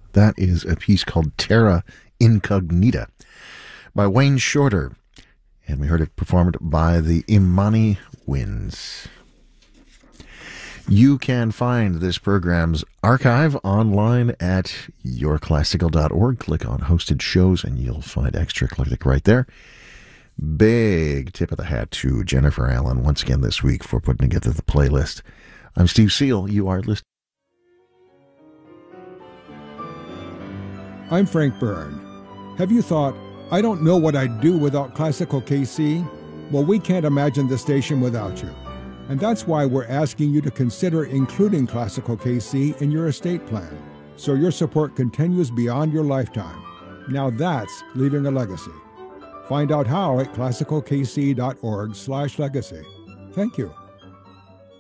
That is a piece called Terra Incognita by Wayne Shorter. And we heard it performed by the Imani Winds. You can find this program's archive online at yourclassical.org. Click on hosted shows and you'll find Extra Eclectic right there. Big tip of the hat to Jennifer Allen once again this week for putting together the playlist. I'm Steve Seal. You are listening. I'm Frank Byrne. Have you thought, I don't know what I'd do without Classical KC? Well, we can't imagine the station without you. And that's why we're asking you to consider including Classical KC in your estate plan, so your support continues beyond your lifetime. Now that's leaving a legacy. Find out how at classicalkc.org/legacy. Thank you.